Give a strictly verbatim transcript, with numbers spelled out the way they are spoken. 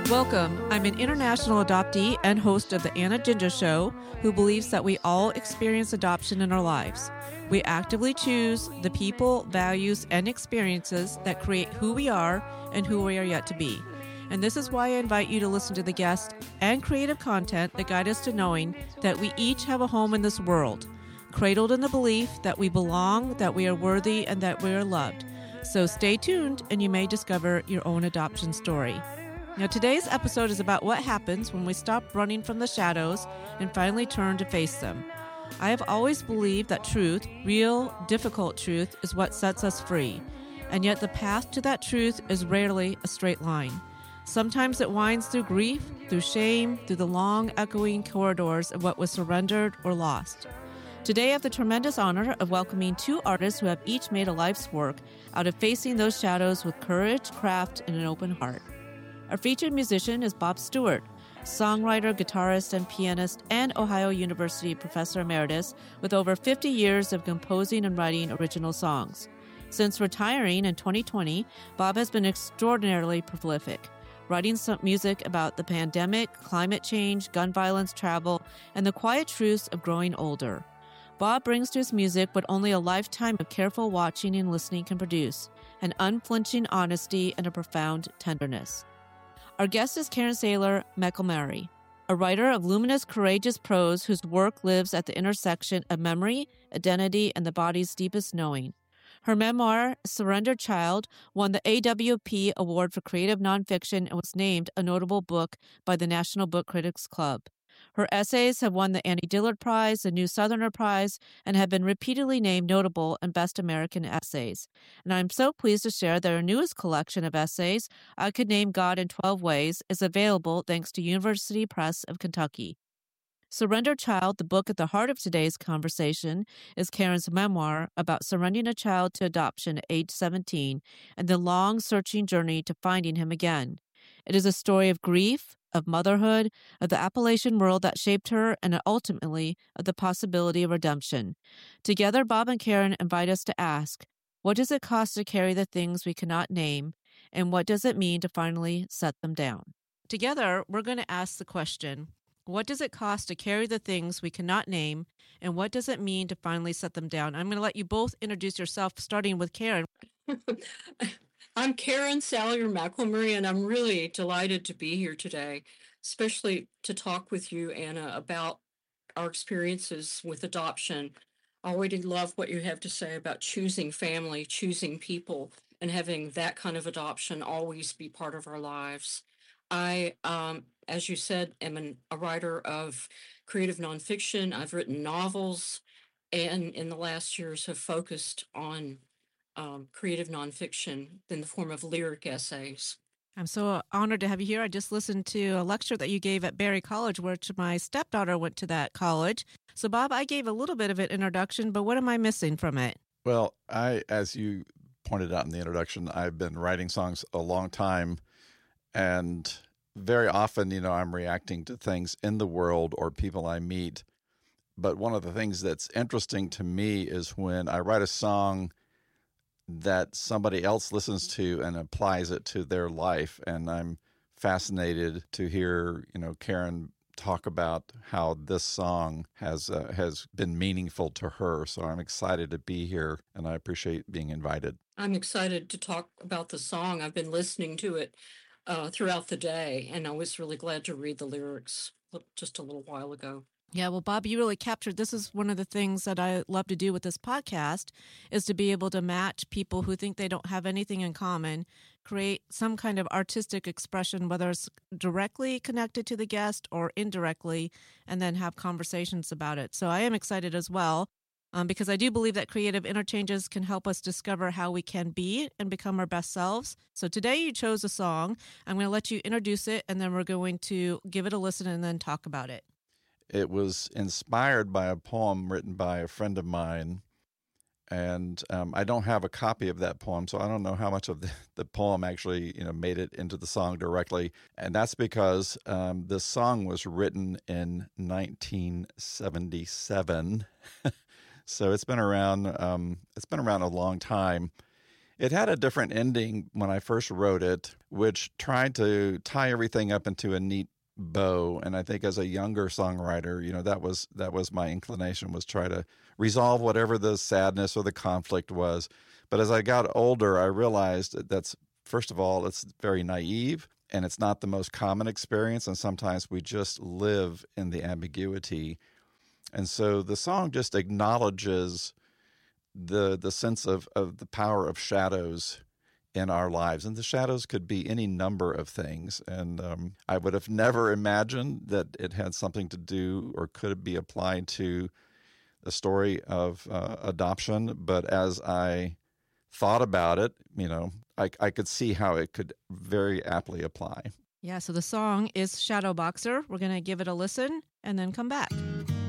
Welcome. I'm an international adoptee and host of the Anna Ginger Show, who believes that we all experience adoption in our lives. We actively choose the people, values, and experiences that create who we are and who we are yet to be. And this is why I invite you to listen to the guests and creative content that guide us to knowing that we each have a home in this world, cradled in the belief that we belong, that we are worthy, and that we are loved. So stay tuned and you may discover your own adoption story. Now, today's episode is about what happens when we stop running from the shadows and finally turn to face them. I have always believed that truth, real, difficult truth, is what sets us free. And yet the path to that truth is rarely a straight line. Sometimes it winds through grief, through shame, through the long, echoing corridors of what was surrendered or lost. Today, I have the tremendous honor of welcoming two artists who have each made a life's work out of facing those shadows with courage, craft, and an open heart. Our featured musician is Bob Stewart, songwriter, guitarist, and pianist, and Ohio University professor emeritus with over fifty years of composing and writing original songs. Since retiring in twenty twenty, Bob has been extraordinarily prolific, writing some music about the pandemic, climate change, gun violence, travel, and the quiet truths of growing older. Bob brings to his music what only a lifetime of careful watching and listening can produce, an unflinching honesty and a profound tenderness. Our guest is Karen Saylor McElmurray, a writer of luminous, courageous prose whose work lives at the intersection of memory, identity, and the body's deepest knowing. Her memoir, Surrendered Child, won the A W P Award for Creative Nonfiction and was named a notable book by the National Book Critics Club. Her essays have won the Annie Dillard Prize, the New Southerner Prize, and have been repeatedly named notable and Best American Essays. And I'm so pleased to share that her newest collection of essays, I Could Name God in twelve Ways, is available thanks to University Press of Kentucky. Surrendered Child, the book at the heart of today's conversation, is Karen's memoir about surrendering a child to adoption at age seventeen and the long, searching journey to finding him again. It is a story of grief, of motherhood, of the Appalachian world that shaped her, and ultimately of the possibility of redemption. Together, Bob and Karen invite us to ask, what does it cost to carry the things we cannot name, and what does it mean to finally set them down? Together, we're going to ask the question, what does it cost to carry the things we cannot name, and what does it mean to finally set them down? I'm going to let you both introduce yourself, starting with Karen. I'm Karen Saylor McElmurray, and I'm really delighted to be here today, especially to talk with you, Anna, about our experiences with adoption. I already love what you have to say about choosing family, choosing people, and having that kind of adoption always be part of our lives. I, um, as you said, am an, a writer of creative nonfiction. I've written novels, and in the last years have focused on Um, creative nonfiction in the form of lyric essays. I'm so honored to have you here. I just listened to a lecture that you gave at Berry College, which my stepdaughter went to that college. So, Bob, I gave a little bit of an introduction, but what am I missing from it? Well, I, as you pointed out in the introduction, I've been writing songs a long time, and very often, you know, I'm reacting to things in the world or people I meet. But one of the things that's interesting to me is when I write a song that somebody else listens to and applies it to their life. And I'm fascinated to hear, you know, Karen talk about how this song has uh, has been meaningful to her. So I'm excited to be here, and I appreciate being invited. I'm excited to talk about the song. I've been listening to it uh, throughout the day, and I was really glad to read the lyrics just a little while ago. Yeah, well, Bob, you really captured, this is one of the things that I love to do with this podcast, is to be able to match people who think they don't have anything in common, create some kind of artistic expression, whether it's directly connected to the guest or indirectly, and then have conversations about it. So I am excited as well, um, because I do believe that creative interchanges can help us discover how we can be and become our best selves. So today you chose a song. I'm going to let you introduce it, and then we're going to give it a listen and then talk about it. It was inspired by a poem written by a friend of mine, and um, I don't have a copy of that poem, so I don't know how much of the, the poem actually, you know, made it into the song directly. And that's because um, this song was written in nineteen seventy-seven, so it's been around. Um, it's been around a long time. It had a different ending when I first wrote it, which tried to tie everything up into a neat bow. And I think as a younger songwriter, you know, that was that was my inclination, was try to resolve whatever the sadness or the conflict was. But as I got older, I realized that that's, first of all, it's very naive and it's not the most common experience. And sometimes we just live in the ambiguity. And so the song just acknowledges the the sense of, of the power of shadows in our lives. And the shadows could be any number of things. And um, I would have never imagined that it had something to do or could be applied to the story of uh, adoption. But as I thought about it, you know, I, I could see how it could very aptly apply. Yeah, so the song is Shadow Boxer. We're going to give it a listen and then come back.